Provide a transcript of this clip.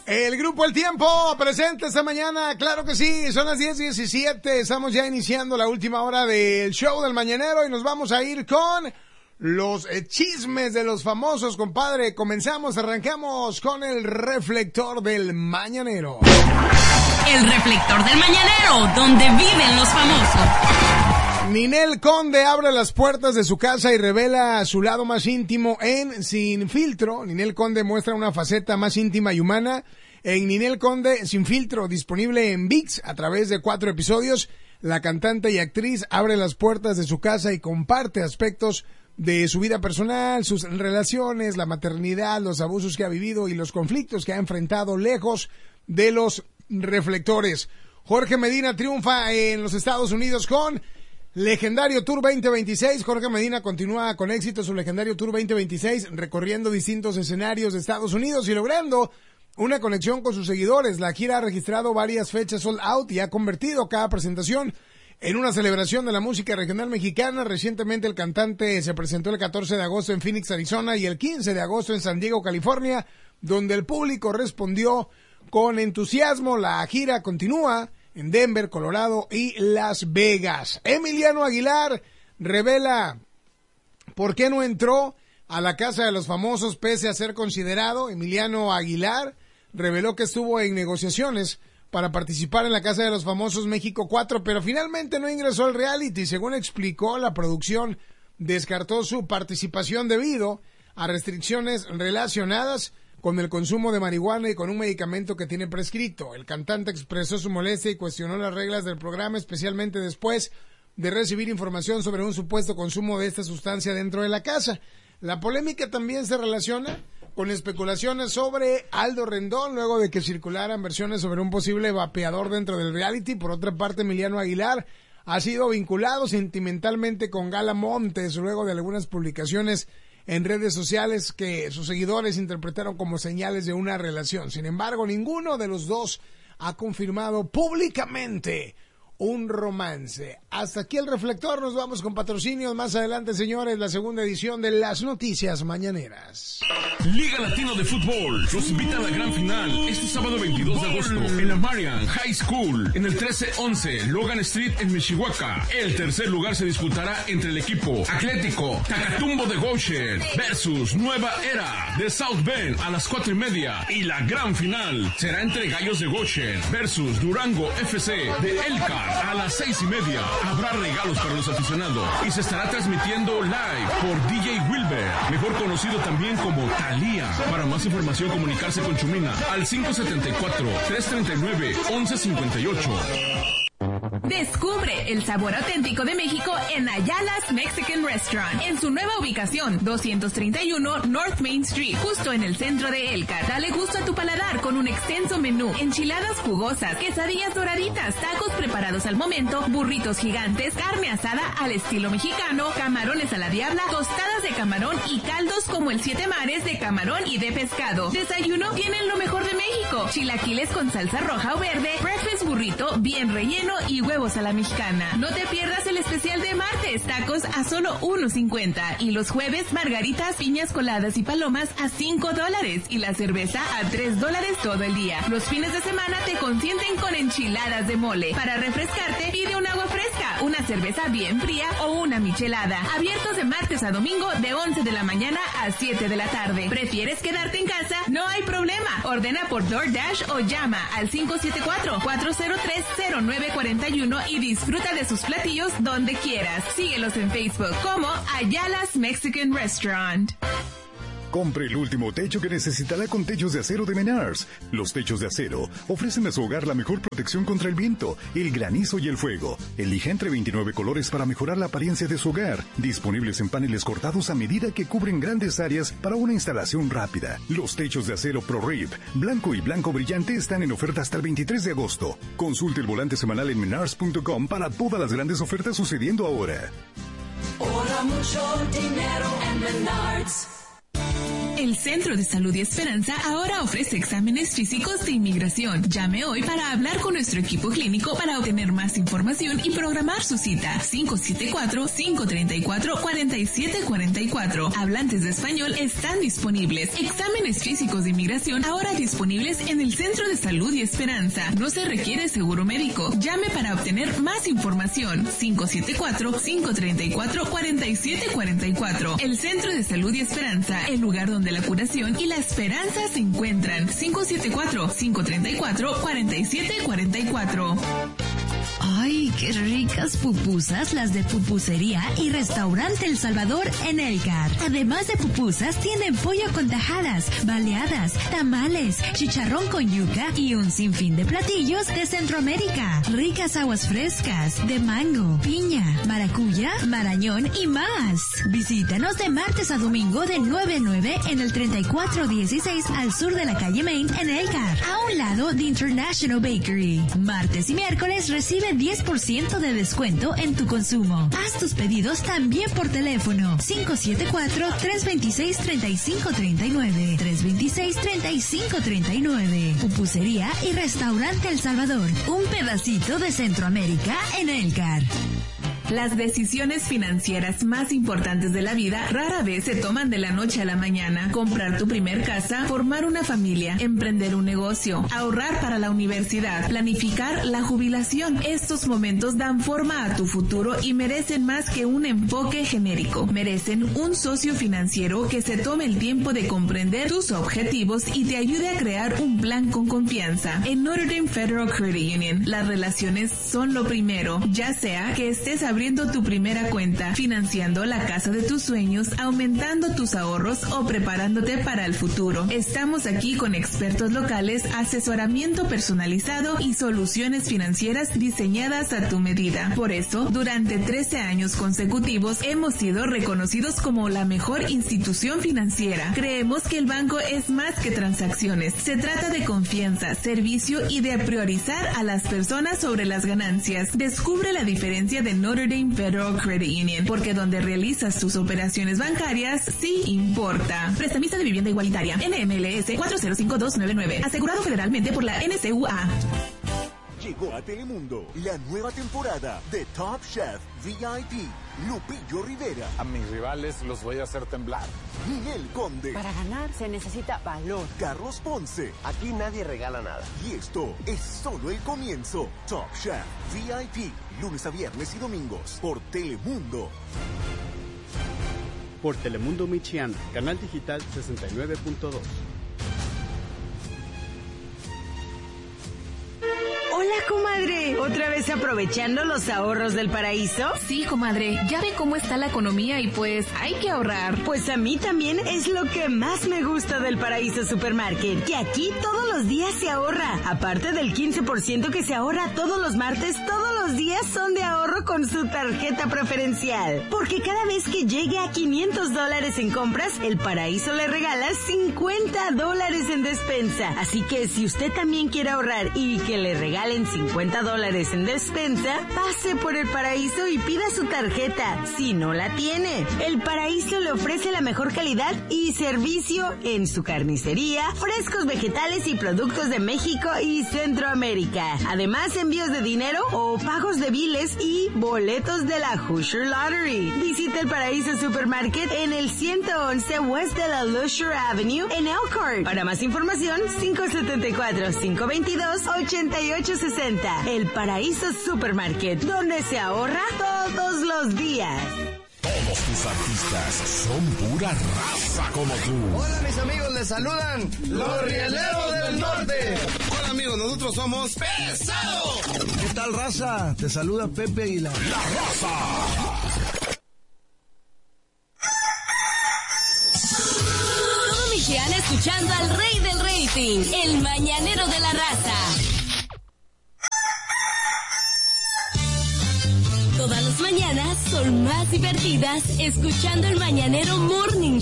El Grupo El Tiempo presente esta mañana, claro que sí, son las 10:17, estamos ya iniciando la última hora del show del mañanero y nos vamos a ir con los chismes de los famosos, compadre. Arrancamos con el reflector del mañanero. El reflector del mañanero, donde viven los famosos. Ninel Conde abre las puertas de su casa y revela su lado más íntimo en Sin Filtro. Ninel Conde muestra una faceta más íntima y humana en Ninel Conde Sin Filtro, disponible en ViX a través de 4 episodios. La cantante y actriz abre las puertas de su casa y comparte aspectos de su vida personal, sus relaciones, la maternidad, los abusos que ha vivido y los conflictos que ha enfrentado lejos de los reflectores. Jorge Medina triunfa en los Estados Unidos con Legendario Tour 2026. Jorge Medina continúa con éxito su Legendario Tour 2026, recorriendo distintos escenarios de Estados Unidos y logrando una conexión con sus seguidores. La gira ha registrado varias fechas sold out y ha convertido cada presentación en una celebración de la música regional mexicana. Recientemente el cantante se presentó el 14 de agosto en Phoenix, Arizona, y el 15 de agosto en San Diego, California, donde el público respondió con entusiasmo. La gira continúa en Denver, Colorado y Las Vegas. Emiliano Aguilar revela por qué no entró a la Casa de los Famosos pese a ser considerado. Emiliano Aguilar reveló que estuvo en negociaciones para participar en la Casa de los Famosos México 4, pero finalmente no ingresó al reality. Según explicó, la producción descartó su participación debido a restricciones relacionadas con el consumo de marihuana y con un medicamento que tiene prescrito. El cantante expresó su molestia y cuestionó las reglas del programa, especialmente después de recibir información sobre un supuesto consumo de esta sustancia dentro de la casa. La polémica también se relaciona con especulaciones sobre Aldo Rendón, luego de que circularan versiones sobre un posible vapeador dentro del reality. Por otra parte, Emiliano Aguilar ha sido vinculado sentimentalmente con Gala Montes, luego de algunas publicaciones en redes sociales que sus seguidores interpretaron como señales de una relación. Sin embargo, ninguno de los dos ha confirmado públicamente un romance. Hasta aquí el reflector, nos vamos con patrocinios. Más adelante, señores, la segunda edición de las noticias mañaneras. Liga Latino de Fútbol los invita a la gran final este sábado 22 de agosto en la Marian High School en el 1311 Logan Street en Mishawaka. El tercer lugar se disputará entre el equipo Atlético Tacatumbo de Goshen versus Nueva Era de South Bend a las 4:30, y la gran final será entre Gallos de Goshen versus Durango FC de Elkhart a las 6:30. Habrá regalos para los aficionados y se estará transmitiendo live por DJ Wilber, mejor conocido también como Talía. Para más información, comunicarse con Chumina al 574-339-1158. Descubre el sabor auténtico de México en Ayala's Mexican Restaurant, en su nueva ubicación, 231 North Main Street, justo en el centro de Elkhart. Dale gusto a tu paladar con un extenso menú: enchiladas jugosas, quesadillas doraditas, tacos preparados al momento, burritos gigantes, carne asada al estilo mexicano, camarones a la diabla, tostadas de camarón y caldos como el Siete Mares de camarón y de pescado. Desayuno, tienen lo mejor de México: chilaquiles con salsa roja o verde, breakfast burrito bien relleno y huevos a la mexicana. No te pierdas el especial de martes, tacos a solo $1.50, y los jueves, margaritas, piñas coladas y palomas a $5, y la cerveza a $3 todo el día. Los fines de semana te consienten con enchiladas de mole. Para refrescarte, pide un agua fresca, una cerveza bien fría o una michelada. Abiertos de martes a domingo de 11 de la mañana a 7 de la tarde. ¿Prefieres quedarte en casa? No hay problema. Ordena por DoorDash o llama al 574-403-0941 y disfruta de sus platillos donde quieras. Síguelos en Facebook como Ayala's Mexican Restaurant. Compre el último techo que necesitará con Techos de Acero de Menards. Los techos de acero ofrecen a su hogar la mejor protección contra el viento, el granizo y el fuego. Elija entre 29 colores para mejorar la apariencia de su hogar. Disponibles en paneles cortados a medida que cubren grandes áreas para una instalación rápida. Los techos de acero ProRib, blanco y blanco brillante, están en oferta hasta el 23 de agosto. Consulte el volante semanal en menards.com para todas las grandes ofertas sucediendo ahora. Ahora mucho dinero en Menards. El Centro de Salud y Esperanza ahora ofrece exámenes físicos de inmigración. Llame hoy para hablar con nuestro equipo clínico para obtener más información y programar su cita. 574-534-4744. Hablantes de español están disponibles. Exámenes físicos de inmigración ahora disponibles en el Centro de Salud y Esperanza. No se requiere seguro médico. Llame para obtener más información. 574-534-4744. El Centro de Salud y Esperanza, el lugar donde la curación y la esperanza se encuentran. 574-534-4744. ¡Ay, qué ricas pupusas las de Pupusería y Restaurante El Salvador en Elkhart! Además de pupusas, tienen pollo con tajadas, baleadas, tamales, chicharrón con yuca y un sinfín de platillos de Centroamérica. Ricas aguas frescas de mango, piña, maracuya, marañón y más. Visítanos de martes a domingo de 9 a 9 en el 3416 al sur de la calle Main en Elkhart, a un lado de International Bakery. Martes y miércoles recibe 10% de descuento en tu consumo. Haz tus pedidos también por teléfono. 574-326-3539. 326-3539. Pupusería y Restaurante El Salvador. Un pedacito de Centroamérica en Elkhart. Las decisiones financieras más importantes de la vida rara vez se toman de la noche a la mañana. Comprar tu primer casa, formar una familia, emprender un negocio, ahorrar para la universidad, planificar la jubilación. Estos momentos dan forma a tu futuro y merecen más que un enfoque genérico. Merecen un socio financiero que se tome el tiempo de comprender tus objetivos y te ayude a crear un plan con confianza. En Notre Dame Federal Credit Union, las relaciones son lo primero, ya sea que estés abriendo tu primera cuenta, financiando la casa de tus sueños, aumentando tus ahorros o preparándote para el futuro. Estamos aquí con expertos locales, asesoramiento personalizado y soluciones financieras diseñadas a tu medida. Por eso, durante 13 años consecutivos hemos sido reconocidos como la mejor institución financiera. Creemos que el banco es más que transacciones. Se trata de confianza, servicio y de priorizar a las personas sobre las ganancias. Descubre la diferencia de Notre Dame Federal Credit Union, porque donde realizas tus operaciones bancarias sí importa. Prestamista de vivienda igualitaria, NMLS 405299, asegurado federalmente por la NCUA. Llegó a Telemundo la nueva temporada de Top Chef VIP. Lupillo Rivera. A mis rivales los voy a hacer temblar. Ninel Conde. Para ganar se necesita valor. Carlos Ponce. Aquí nadie regala nada. Y esto es solo el comienzo. Top Chef VIP. Lunes a viernes y domingos por Telemundo. Por Telemundo Michiana, canal digital 69.2. Hola, comadre. ¿Otra vez aprovechando los ahorros del paraíso? Sí, comadre. Ya ve cómo está la economía y pues hay que ahorrar. Pues a mí también es lo que más me gusta del Paraíso Supermarket, que aquí todos los días se ahorra. Aparte del 15% que se ahorra todos los martes, todos los días son de ahorro con su tarjeta preferencial. Porque cada vez que llegue a $500 en compras, el Paraíso le regala $50 en despensa. Así que si usted también quiere ahorrar y que le regalen $50 en despensa, pase por el Paraíso y pida su tarjeta, si no la tiene. El Paraíso le ofrece la mejor calidad y servicio en su carnicería, frescos vegetales y productos de México y Centroamérica. Además, envíos de dinero o pagos de biles y boletos de la Hoosier Lottery. Visita el Paraíso Supermarket en el 111 West de la Lusher Avenue en Elkhart. Para más información, 574-522-8860. El Paraíso Supermarket, donde se ahorra todos los días. Todos tus artistas son pura raza como tú. Hola, mis amigos, les saludan los Rieleros del Norte. Hola, amigos, nosotros somos Pesado. ¿Qué tal, raza? Te saluda Pepe Aguilar. La Raza. Todo Michiana escuchando al rey del rating, el mañanero de la raza. Todas las mañanas son más divertidas escuchando el Mañanero Morning